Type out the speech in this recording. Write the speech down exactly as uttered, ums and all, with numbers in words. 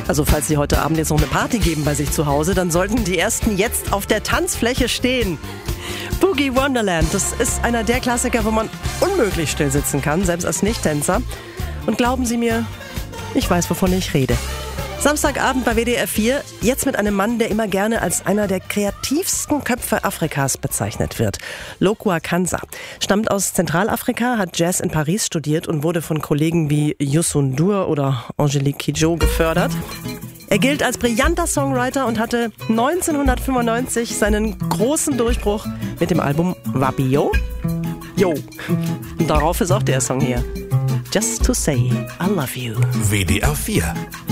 Also falls Sie heute Abend jetzt noch eine Party geben bei sich zu Hause, dann sollten die Ersten jetzt auf der Tanzfläche stehen. Boogie Wonderland, das ist einer der Klassiker, wo man unmöglich still sitzen kann, selbst als Nicht-Tänzer. Und glauben Sie mir, ich weiß, wovon ich rede. Samstagabend bei W D R vier, jetzt mit einem Mann, der immer gerne als einer der kreativsten Köpfe Afrikas bezeichnet wird. Lokua Kanza stammt aus Zentralafrika, hat Jazz in Paris studiert und wurde von Kollegen wie Youssou N'Dour oder Angelique Kidjo gefördert. Er gilt als brillanter Songwriter und hatte neunzehnhundertfünfundneunzig seinen großen Durchbruch mit dem Album Wabio. Yo. Und darauf ist auch der Song hier. Just to say I love you. W D R vier